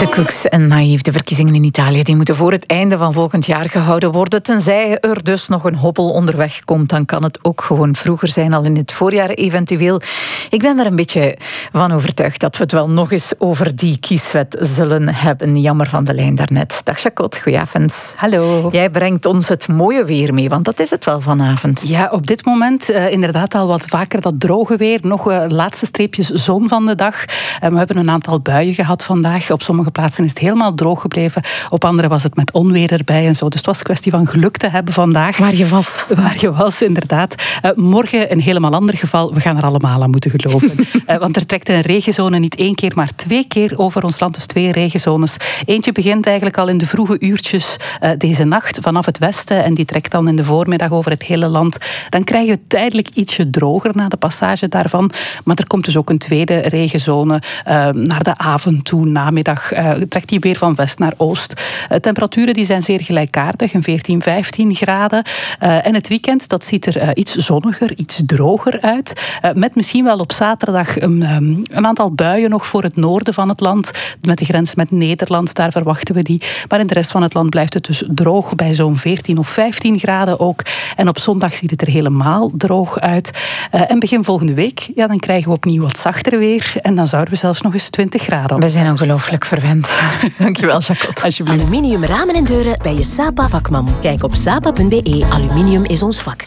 De Cooks en Naïef, de verkiezingen in Italië, die moeten voor het einde van volgend jaar gehouden worden. Tenzij er dus nog een hobbel onderweg komt, dan kan het ook gewoon vroeger zijn, al in het voorjaar eventueel. Ik ben er een beetje van overtuigd dat we het wel nog eens over die kieswet zullen hebben. Jammer van de lijn daarnet. Dag Jacot, goedenavond. Hallo. Jij brengt ons het mooie weer mee, want dat is het wel vanavond. Ja, op dit moment inderdaad al wat vaker dat droge weer. Nog laatste streepjes zon van de dag. We hebben een aantal buien gehad vandaag. Op sommige plaatsen is het helemaal droog gebleven. Op andere was het met onweer erbij en zo. Dus het was een kwestie van geluk te hebben vandaag. Waar je was. Waar je was, inderdaad. Morgen een helemaal ander geval. We gaan er allemaal aan moeten geloven. Want er trekt een regenzone niet 1 keer, maar 2 keer over ons land. Dus 2 regenzones. Eentje begint eigenlijk al in de vroege uurtjes deze nacht vanaf het westen. En die trekt dan in de voormiddag over het hele land. Dan krijgen we tijdelijk ietsje droger na de passage daarvan. Maar er komt dus ook een tweede regenzone naar de avond toe, namiddag. Trekt die weer van west naar oost. Temperaturen die zijn zeer gelijkaardig, een 14, 15 graden. En het weekend, dat ziet er iets zonniger, iets droger uit. Met misschien wel op zaterdag een aantal buien nog voor het noorden van het land. Met de grens met Nederland, daar verwachten we die. Maar in de rest van het land blijft het dus droog bij zo'n 14 of 15 graden ook. En op zondag ziet het er helemaal droog uit. En begin volgende week, ja, dan krijgen we opnieuw wat zachter weer. En dan zouden we zelfs nog eens 20 graden. We zijn ongelooflijk verwend. Dankjewel, Jacot. Alsjeblieft. Aluminium ramen en deuren bij je Sapa vakman. Kijk op sapa.be. Aluminium is ons vak.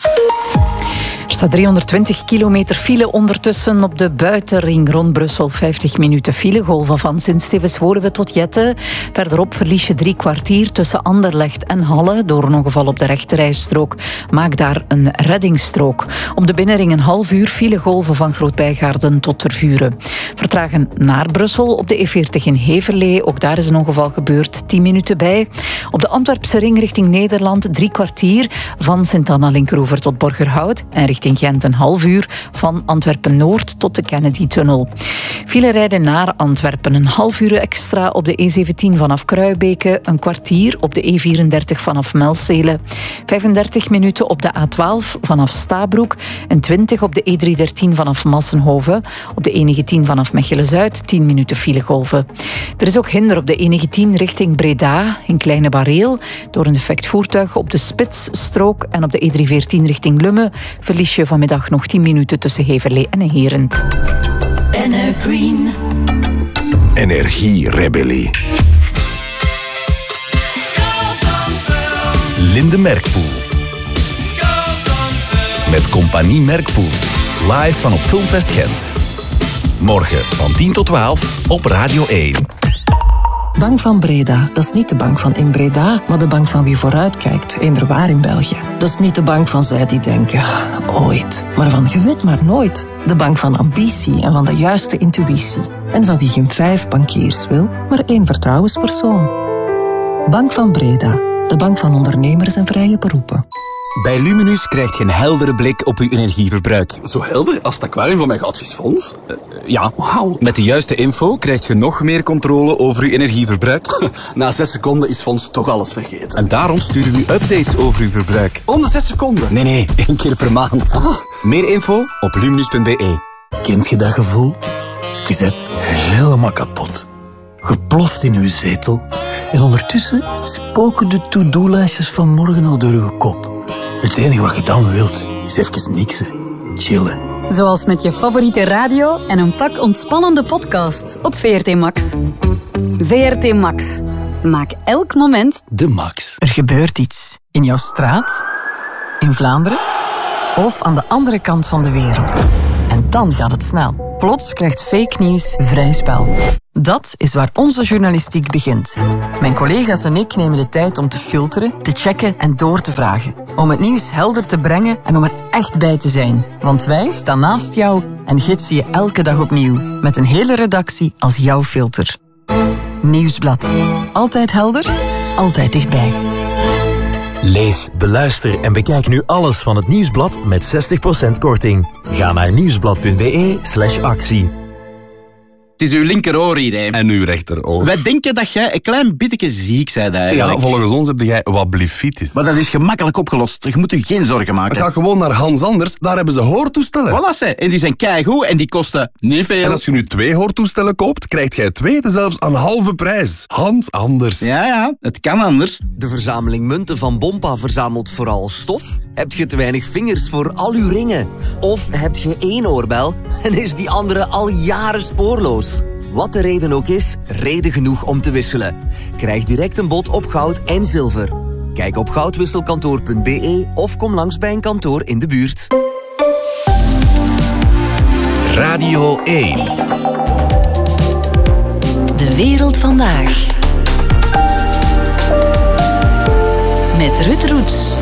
Er staat 320 kilometer file ondertussen op de buitenring rond Brussel. 50 minuten filegolven van Sint-Stevens-Woluwe tot Jette. Verderop verlies je 3 kwartier tussen Anderlecht en Halle door een ongeval op de rechterrijstrook. Maak daar een reddingsstrook. Op de binnenring een half uur filegolven van Groot-Bijgaarden tot Tervuren. Vertragen naar Brussel op de E40 in Heverlee. Ook daar is een ongeval gebeurd. 10 minuten bij. Op de Antwerpse ring richting Nederland 3 kwartier van Sint-Anna-Linkeroever tot Borgerhout. En richting Gent een half uur van Antwerpen-Noord tot de Kennedy-tunnel. File rijden naar Antwerpen een half uur extra op de E17 vanaf Kruibeke, een kwartier op de E34 vanaf Melzele, 35 minuten op de A12 vanaf Stabroek en 20 op de E313 vanaf Massenhoven, op de E19 vanaf Mechelen-Zuid 10 minuten filegolven. Er is ook hinder op de E19 richting Breda in Kleine Bareel door een defect voertuig op de Spitsstrook en op de E314 richting Lummen verlies je vanmiddag nog 10 minuten tussen Heverlee en Herent. Green. Energierebellie. Linde Merkpoel. Met Compagnie Merkpoel. Live van op Filmfest Gent. Morgen van 10 tot 12 op Radio 1. Bank van Breda, dat is niet de bank van in Breda, maar de bank van wie vooruitkijkt, eenderwaar in België. Dat is niet de bank van zij die denken, ooit, maar van je weet maar nooit. De bank van ambitie en van de juiste intuïtie. En van wie geen 5 bankiers wil, maar 1 vertrouwenspersoon. Bank van Breda, de bank van ondernemers en vrije beroepen. Bij Luminus krijg je een heldere blik op uw energieverbruik. Zo helder als het aquarium van mijn goudvisfonds? Ja. Wauw. Met de juiste info krijg je nog meer controle over uw energieverbruik. Na 6 seconden is Fons toch alles vergeten. En daarom sturen we updates over uw verbruik. Om de 6 seconden? Nee, 1 keer per maand. Ah. Meer info op luminus.be. Kent je dat gevoel? Je zit helemaal kapot. Geploft in uw zetel. En ondertussen spoken de to-do-lijstjes van morgen al door uw kop. Het enige wat je dan wilt, is even niksen. Chillen. Zoals met je favoriete radio en een pak ontspannende podcasts op VRT Max. VRT Max. Maak elk moment de max. Er gebeurt iets. In jouw straat, in Vlaanderen of aan de andere kant van de wereld. En dan gaat het snel. Plots krijgt fake nieuws vrij spel. Dat is waar onze journalistiek begint. Mijn collega's en ik nemen de tijd om te filteren, te checken en door te vragen. Om het nieuws helder te brengen en om er echt bij te zijn. Want wij staan naast jou en gidsen je elke dag opnieuw. Met een hele redactie als jouw filter. Nieuwsblad. Altijd helder, altijd dichtbij. Lees, beluister en bekijk nu alles van het Nieuwsblad met 60% korting. Ga naar nieuwsblad.be/actie. Het is uw linkeroor hier, hè. En uw rechteroor. Wij denken dat jij een klein beetje ziek bent eigenlijk. Ja, volgens ons heb jij wat blefitis. Maar dat is gemakkelijk opgelost. Je moet je geen zorgen maken. Ga gewoon naar Hans Anders, daar hebben ze hoortoestellen. Voilà, ze. En die zijn keigoed en die kosten niet veel. En als je nu 2 hoortoestellen koopt, krijgt jij 2 zelfs aan halve prijs. Hans Anders. Ja, het kan anders. De verzameling munten van Bompa verzamelt vooral stof? Heb je te weinig vingers voor al uw ringen? Of heb je 1 oorbel en is die andere al jaren spoorloos? Wat de reden ook is, reden genoeg om te wisselen. Krijg direct een bod op goud en zilver. Kijk op goudwisselkantoor.be of kom langs bij een kantoor in de buurt. Radio 1. De wereld vandaag. Met Ruud Roets.